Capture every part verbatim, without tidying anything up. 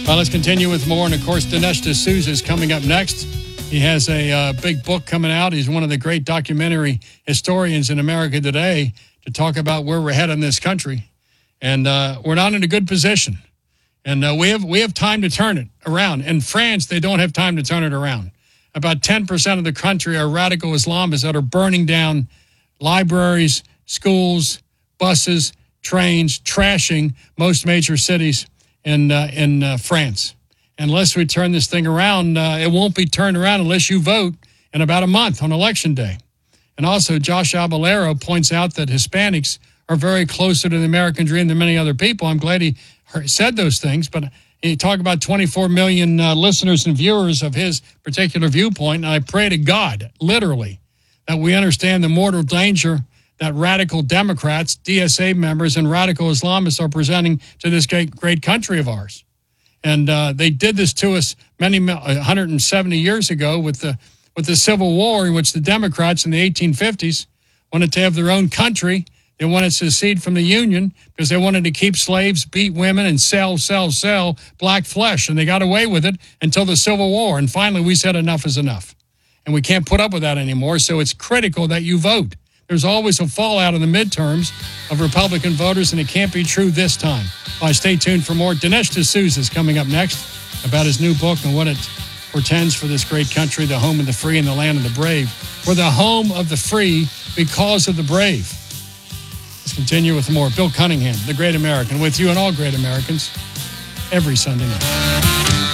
Well, let's continue with more. And, of course, Dinesh D'Souza is coming up next. He has a uh, big book coming out. He's one of the great documentary historians in America today to talk about where we're headed in this country. And uh, we're not in a good position. And uh, we have we have time to turn it around. In France, they don't have time to turn it around. About ten percent of the country are radical Islamists that are burning down libraries, schools, buses, trains, trashing most major cities in uh, in uh, France. Unless we turn this thing around, uh, it won't be turned around unless you vote in about a month on Election Day. And also, Josh Abelero points out that Hispanics are very closer to the American dream than many other people. I'm glad he heard, said those things, but he talked about twenty-four million uh, listeners and viewers of his particular viewpoint, and I pray to God, literally, that we understand the mortal danger that radical Democrats, D S A members, and radical Islamists are presenting to this great, great country of ours. And uh, they did this to us many one hundred seventy years ago with the with the Civil War, in which the Democrats in the eighteen fifties wanted to have their own country. They wanted to secede from the Union because they wanted to keep slaves, beat women, and sell, sell, sell black flesh. And they got away with it until the Civil War. And finally, we said enough is enough. And we can't put up with that anymore. So it's critical that you vote. There's always a fallout in the midterms of Republican voters, and it can't be true this time. Well, stay tuned for more. Dinesh D'Souza is coming up next about his new book and what it portends for this great country, the home of the free and the land of the brave. We're the home of the free because of the brave. Let's continue with more. Bill Cunningham, the great American, with you and all great Americans every Sunday night.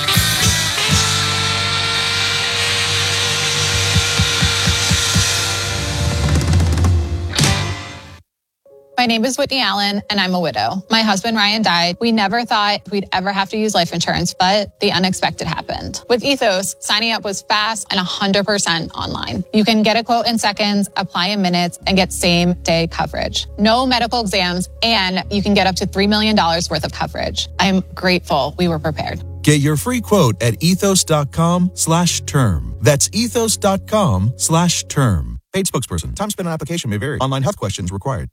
My name is Whitney Allen, and I'm a widow. My husband, Ryan, died. We never thought we'd ever have to use life insurance, but the unexpected happened. With Ethos, signing up was fast and one hundred percent online. You can get a quote in seconds, apply in minutes, and get same-day coverage. No medical exams, and you can get up to three million dollars worth of coverage. I'm grateful we were prepared. Get your free quote at ethos.com slash term. That's ethos.com slash term. Paid spokesperson. Time spent on application may vary. Online health questions required.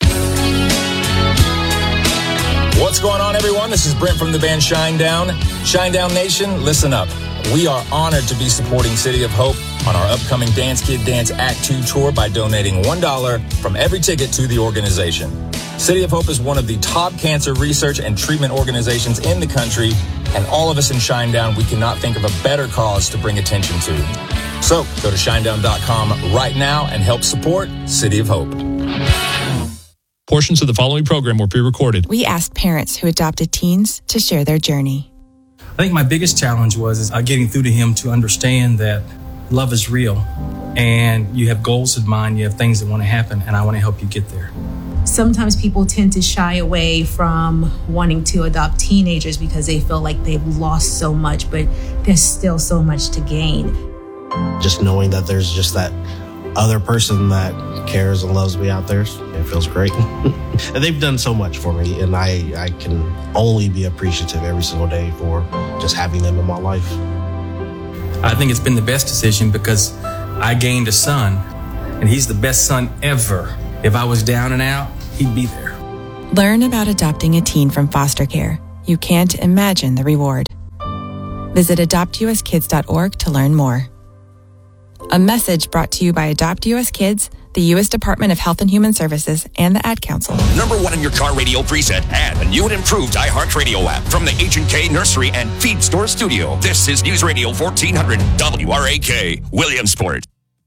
What's going on, everyone? This is Brent from the band Shinedown. Shinedown Nation, listen up. We are honored to be supporting City of Hope on our upcoming Dance Kid Dance Act two tour by donating one dollar from every ticket to the organization. City of Hope is one of the top cancer research and treatment organizations in the country, and all of us in Shinedown, we cannot think of a better cause to bring attention to. So go to shinedown dot com right now and help support City of Hope. Portions of the following program were pre-recorded. We asked parents who adopted teens to share their journey. I think my biggest challenge was is, uh, getting through to him to understand that love is real and you have goals in mind, you have things that want to happen, and I want to help you get there. Sometimes people tend to shy away from wanting to adopt teenagers because they feel like they've lost so much, but there's still so much to gain. Just knowing that there's just that other person that cares and loves me out there, it feels great. And they've done so much for me, and I, I can only be appreciative every single day for just having them in my life. I think it's been the best decision because I gained a son, and he's the best son ever. If I was down and out, he'd be there. Learn about adopting a teen from foster care. You can't imagine the reward. Visit adopt u s kids dot org to learn more. A message brought to you by Adopt U S Kids, the U S Department of Health and Human Services, and the Ad Council. Number one in your car radio preset and a new and improved iHeartRadio app from the H and K Nursery and Feed Store Studio. This is News Radio fourteen hundred W R A K, Williamsport.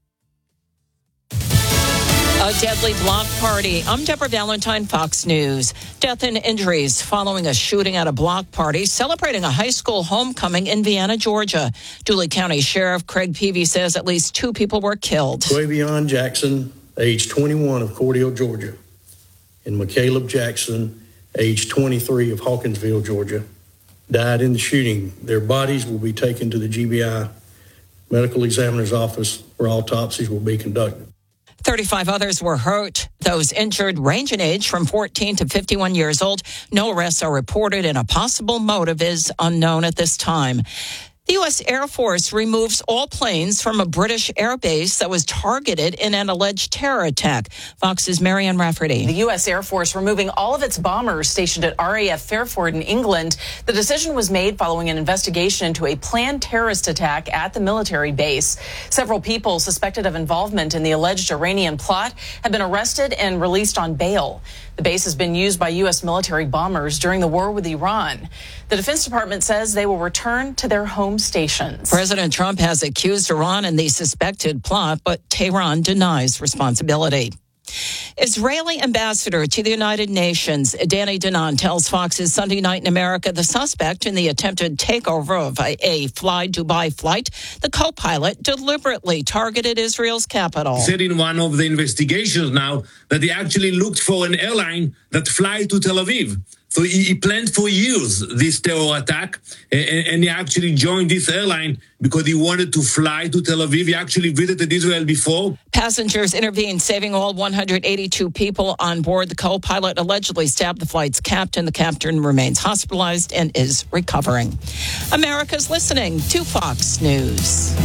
A deadly block party. I'm Deborah Valentine, Fox News. Death and injuries following a shooting at a block party celebrating a high school homecoming in Vienna, Georgia. Dooley County Sheriff Craig Peavy says at least two people were killed. Quavion Jackson, age twenty-one, of Cordele, Georgia, and McCaleb Jackson, age twenty-three, of Hawkinsville, Georgia, died in the shooting. Their bodies will be taken to the G B I Medical Examiner's Office where autopsies will be conducted. thirty-five others were hurt. Those injured range in age from fourteen to fifty-one years old. No arrests are reported and a possible motive is unknown at this time. The U S Air Force removes all planes from a British airbase that was targeted in an alleged terror attack. Fox's Marianne Rafferty. The U S Air Force removing all of its bombers stationed at R A F Fairford in England. The decision was made following an investigation into a planned terrorist attack at the military base. Several people suspected of involvement in the alleged Iranian plot have been arrested and released on bail. The base has been used by U S military bombers during the war with Iran. The Defense Department says they will return to their home stations. President Trump has accused Iran in the suspected plot, but Tehran denies responsibility. Israeli ambassador to the United Nations, Danny Danon, tells Fox's Sunday Night in America the suspect in the attempted takeover of a, a Fly Dubai flight, the co-pilot, deliberately targeted Israel's capital. He said in one of the investigations now that he actually looked for an airline that fly to Tel Aviv. So he, he planned for years this terror attack, and, and he actually joined this airline because he wanted to fly to Tel Aviv. He actually visited Israel before. Passengers intervened, saving all one hundred eighty-two people on board. The co-pilot allegedly stabbed the flight's captain. The captain remains hospitalized and is recovering. America's listening to Fox News.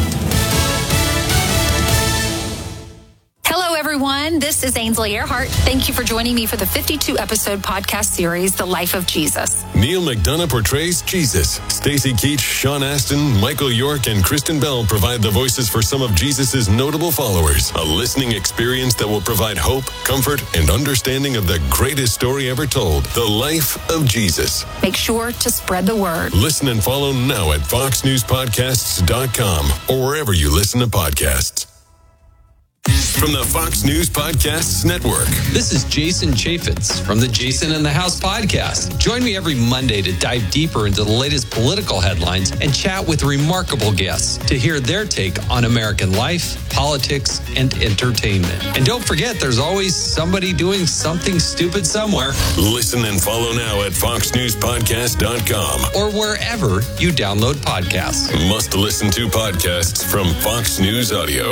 Hello, everyone. This is Ainsley Earhart. Thank you for joining me for the fifty-two episode podcast series, The Life of Jesus. Neil McDonough portrays Jesus. Stacey Keach, Sean Astin, Michael York, and Kristen Bell provide the voices for some of Jesus's notable followers. A listening experience that will provide hope, comfort, and understanding of the greatest story ever told, The Life of Jesus. Make sure to spread the word. Listen and follow now at fox news podcasts dot com or wherever you listen to podcasts. From the Fox News Podcasts Network. This is Jason Chaffetz from the Jason in the House podcast. Join me every Monday to dive deeper into the latest political headlines and chat with remarkable guests to hear their take on American life, politics, and entertainment. And don't forget, there's always somebody doing something stupid somewhere. Listen and follow now at fox news podcast dot com or wherever you download podcasts. Must listen to podcasts from Fox News Audio.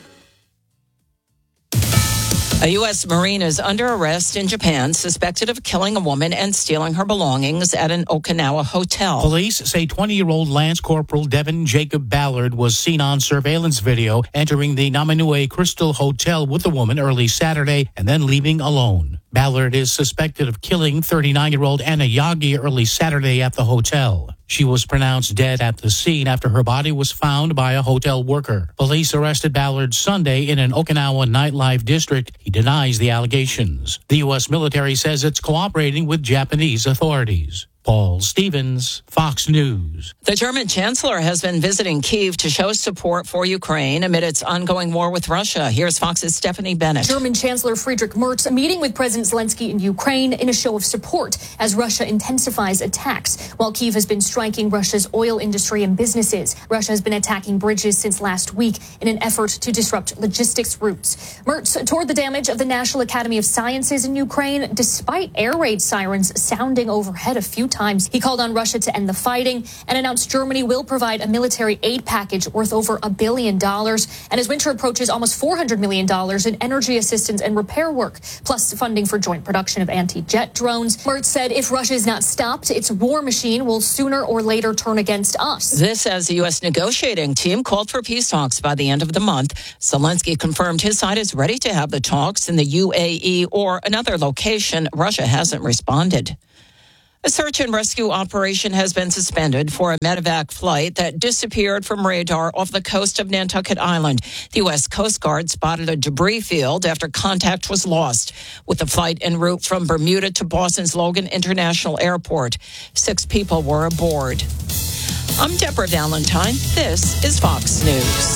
A U S Marine is under arrest in Japan, suspected of killing a woman and stealing her belongings at an Okinawa hotel. Police say twenty-year-old Lance Corporal Devin Jacob Ballard was seen on surveillance video entering the Namanue Crystal Hotel with the woman early Saturday and then leaving alone. Ballard is suspected of killing thirty-nine-year-old Anna Yagi early Saturday at the hotel. She was pronounced dead at the scene after her body was found by a hotel worker. Police arrested Ballard Sunday in an Okinawa nightlife district. He denies the allegations. The U S military says it's cooperating with Japanese authorities. Paul Stevens, Fox News. The German chancellor has been visiting Kyiv to show support for Ukraine amid its ongoing war with Russia. Here's Fox's Stephanie Bennett. German Chancellor Friedrich Merz meeting with President Zelensky in Ukraine in a show of support as Russia intensifies attacks. While Kyiv has been striking Russia's oil industry and businesses, Russia has been attacking bridges since last week in an effort to disrupt logistics routes. Merz toured the damage of the National Academy of Sciences in Ukraine despite air raid sirens sounding overhead a few times. He called on Russia to end the fighting and announced Germany will provide a military aid package worth over a billion dollars. And as winter approaches, almost four hundred million dollars in energy assistance and repair work, plus funding for joint production of anti-jet drones. Merz said if Russia is not stopped, its war machine will sooner or later turn against us. This as the U S negotiating team called for peace talks by the end of the month. Zelensky confirmed his side is ready to have the talks in the U A E or another location. Russia hasn't responded. A search and rescue operation has been suspended for a medevac flight that disappeared from radar off the coast of Nantucket Island. The U S Coast Guard spotted a debris field after contact was lost with the flight en route from Bermuda to Boston's Logan International Airport. Six people were aboard. I'm Deborah Valentine. This is Fox News.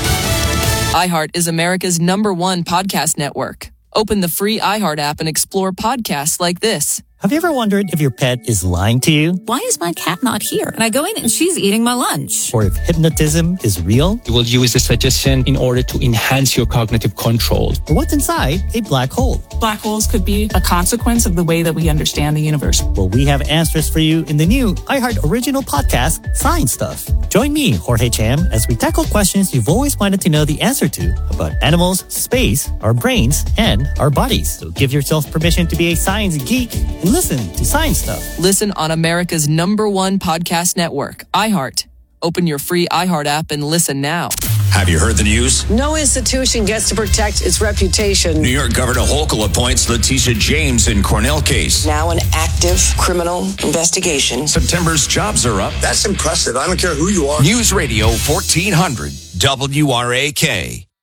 iHeart is America's number one podcast network. Open the free iHeart app and explore podcasts like this. Have you ever wondered if your pet is lying to you? Why is my cat not here? And I go in and she's eating my lunch. Or if hypnotism is real? You will use the suggestion in order to enhance your cognitive control. Or what's inside a black hole? Black holes could be a consequence of the way that we understand the universe. Well, we have answers for you in the new iHeart original podcast, Science Stuff. Join me, Jorge Cham, as we tackle questions you've always wanted to know the answer to about animals, space, our brains, and our bodies. So give yourself permission to be a science geek and listen to Science Stuff. Listen on America's number one podcast network, iHeart. Open your free iHeart app and listen now. Have you heard the news? No institution gets to protect its reputation. New York Governor Hochul appoints Letitia James in Cornell case. Now an active criminal investigation. September's jobs are up. That's impressive. I don't care who you are. News Radio fourteen hundred W R A K.